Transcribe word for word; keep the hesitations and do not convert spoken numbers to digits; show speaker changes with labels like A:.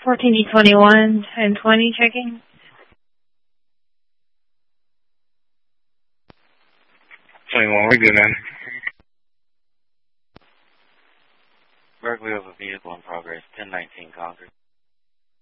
A: fourteen E twenty-one, ten twenty, checking.
B: twenty-one, we're good, man.
C: Berkeley of a vehicle in progress, ten nineteen Concord.